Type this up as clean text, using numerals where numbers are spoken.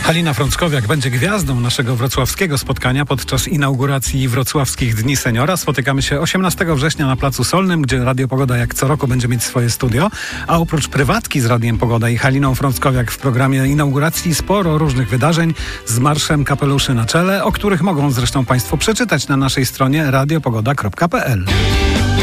Halina Frąckowiak będzie gwiazdą naszego wrocławskiego spotkania podczas inauguracji Wrocławskich Dni Seniora. Spotykamy się 18 września na Placu Solnym, gdzie Radio Pogoda jak co roku będzie mieć swoje studio. A oprócz prywatki z Radiem Pogoda i Haliną Frąckowiak w programie inauguracji sporo różnych wydarzeń z marszem kapeluszy na czele, o których mogą zresztą Państwo przeczytać na naszej stronie radiopogoda.pl.